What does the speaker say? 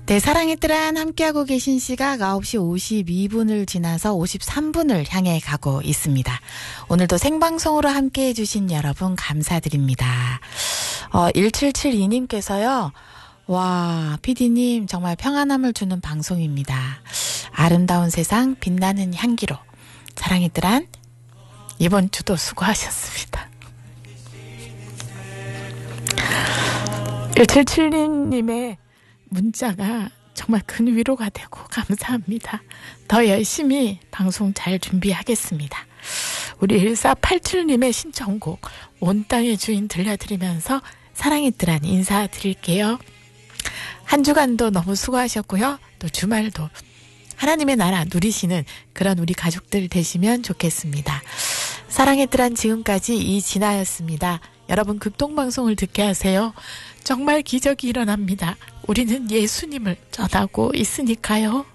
네, 사랑의 뜰안 함께하고 계신 시각 9시 52분을 지나서 53분을 향해 가고 있습니다. 오늘도 생방송으로 함께해 주신 여러분 감사드립니다. 1772님께서요. 와, PD님 정말 평안함을 주는 방송입니다. 아름다운 세상 빛나는 향기로. 사랑의 뜰안 이번 주도 수고하셨습니다. 1772님의 문자가 정말 큰 위로가 되고 감사합니다. 더 열심히 방송 잘 준비하겠습니다. 우리 1487님의 신청곡 온 땅의 주인 들려드리면서 사랑의 뜰안 인사드릴게요. 한 주간도 너무 수고하셨고요. 또 주말도 하나님의 나라 누리시는 그런 우리 가족들 되시면 좋겠습니다. 사랑의 뜰안 지금까지 이진아였습니다. 여러분 극동방송을 듣게 하세요. 정말 기적이 일어납니다. 우리는 예수님을 전하고 있으니까요.